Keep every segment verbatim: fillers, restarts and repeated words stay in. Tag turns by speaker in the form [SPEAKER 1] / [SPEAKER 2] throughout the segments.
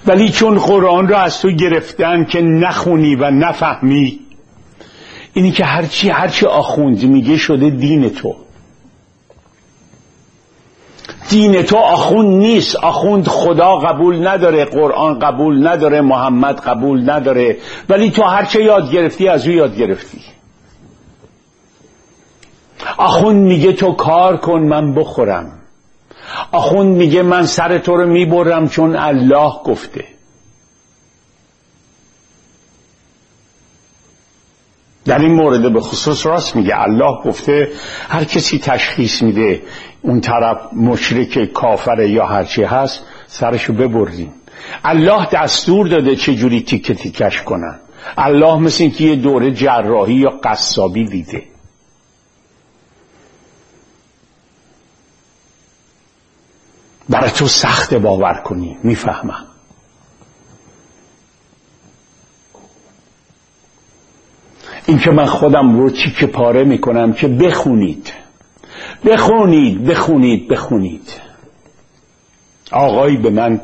[SPEAKER 1] ولی چون قرآن را از تو گرفتن که نخونی و نفهمی، اینی که هرچی هرچی آخوند میگه شده دین تو. دین تو آخوند نیست. آخوند خدا قبول نداره، قرآن قبول نداره، محمد قبول نداره، ولی تو هرچی یاد گرفتی از او یاد گرفتی. آخوند میگه تو کار کن من بخورم. آخوند میگه من سر تو رو میبرم چون الله گفته. در این مورد به خصوص راست میگه. الله گفته هر کسی تشخیص میده اون طرف مشرک کافر یا هرچی هست سرشو ببرین. الله دستور داده چه جوری تیکه تیکش کنن. الله مثل این که یه دوره جراحی یا قصابی دیده. برای تو سخت باور کنی، میفهمم. این که من خودم رو تیکه پاره میکنم که بخونید بخونید بخونید بخونید. آقایی به من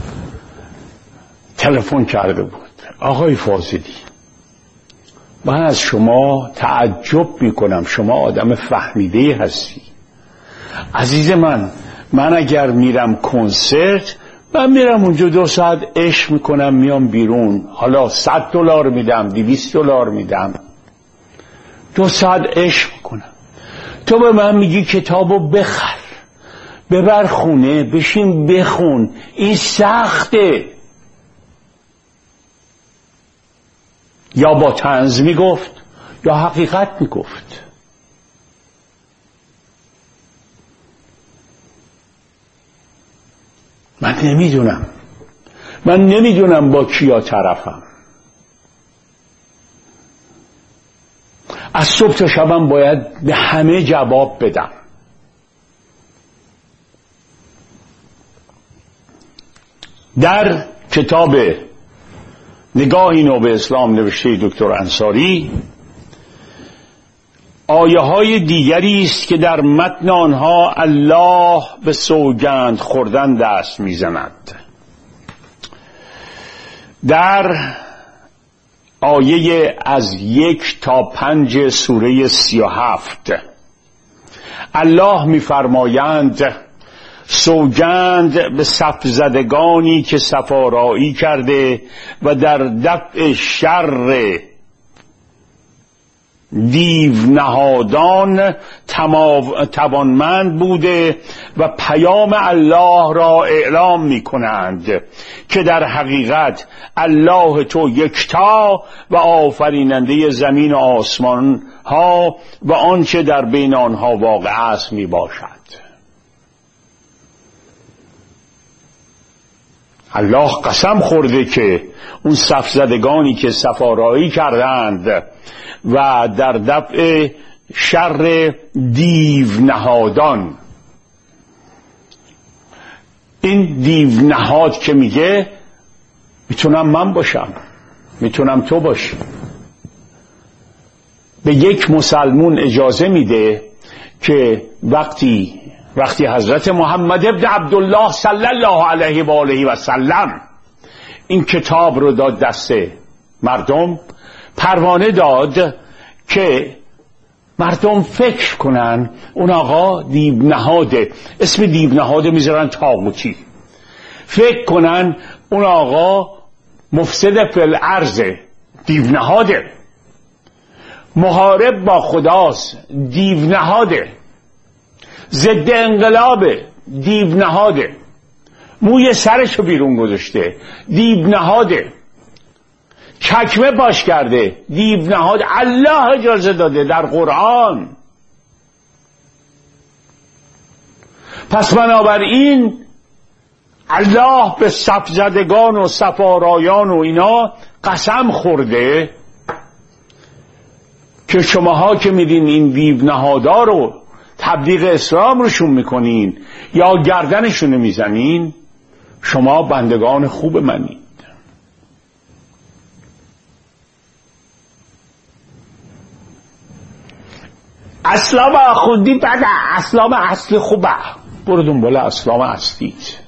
[SPEAKER 1] تلفن کرده بود، آقای فاضلی من از شما تعجب میکنم، شما آدم فهمیده هستی. عزیز من، من اگر میرم کنسرت، من میرم اونجا دو ساعت عشق میکنم میام بیرون، حالا صد دلار میدم، دویست دلار میدم، دو ساعت عشق میکنم. تو به من میگی کتابو بخر، ببر خونه، بشین بخون، این سخته. یا با طنز میگفت یا حقیقت میگفت. من نمیدونم من نمیدونم با کیا طرفم. از صبح تا شبم باید به همه جواب بدم. در کتاب نگاهی نو به اسلام نوشته دکتر انصاری آیه های دیگری است که در متن آنها الله به سوگند خوردن دست میزند. در آیه از یک تا پنج سوره سی و هفت الله میفرمایند سوگند به صف زدگانی که صفارایی کرده و در دفع شر دیو نهادان توانمند بوده و پیام الله را اعلام می کنند که در حقیقت الله تو یکتا و آفریننده زمین و آسمان ها و آنچه در بین آنها واقع است می باشد. الله قسم خورده که اون صف زدگانی که صفارایی کردند و در دفع شر دیو نهادان، این دیو نهاد که میگه میتونم من باشم، میتونم تو باشی. به یک مسلمون اجازه میده که وقتی وقتی حضرت محمد ابن عبدالله صلی الله علیه و آله و سلم این کتاب رو داد دست مردم، پروانه داد که مردم فکر کنن اون آقا دیو نهاده، اسم دیو نهاده میذارن طاغوتی، فکر کنن اون آقا مفسد فی الارض، دیو نهاده، محارب با خداست، دیو نهاده، ضد انقلاب، دیو نهاده، موی سرشو بیرون گذاشته، دیو نهاده، چکمه پاش کرده، دیو نهاده. الله اجازه داده در قرآن. پس بنابراین الله به صف زدگان و صفارایان و اینا قسم خورده که شماها که میدین این دیو نهادا رو تبلیغ اسلام روشون میکنین یا گردنشون میزنین، شما بندگان خوب منید. اسلام آخوندی بده، اسلام اصلی خوبه، برو دنبال اسلام اصلیت.